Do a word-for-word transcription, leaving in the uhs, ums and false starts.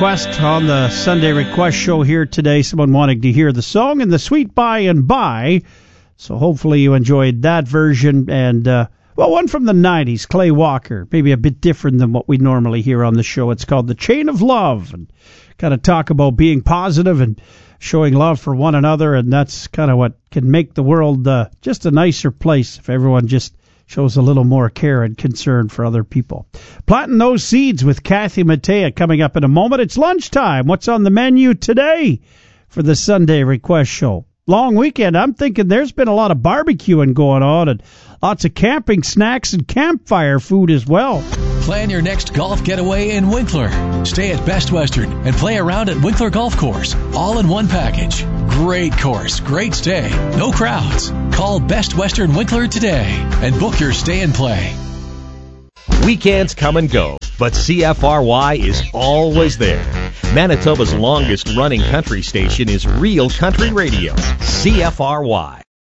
request on the Sunday Request Show here today. Someone wanting to hear the song in the Sweet By and By. So hopefully you enjoyed that version. And, uh, well, one from the nineties, Clay Walker. Maybe a bit different than what we normally hear on the show. It's called The Chain of Love. And kind of talk about being positive and showing love for one another. And that's kind of what can make the world uh, just a nicer place if everyone just shows a little more care and concern for other people. Planting those seeds with Kathy Mattea coming up in a moment. It's lunchtime. What's on the menu today for the Sunday Request Show? Long weekend. I'm thinking there's been a lot of barbecuing going on and lots of camping snacks and campfire food as well. Plan your next golf getaway in Winkler. Stay at Best Western and play around at Winkler Golf Course. All in one package. Great course, great stay, no crowds. Call Best Western Winkler today and book your stay and play. Weekends come and go, but C F R Y is always there. Manitoba's longest running country station is Real Country Radio, C F R Y.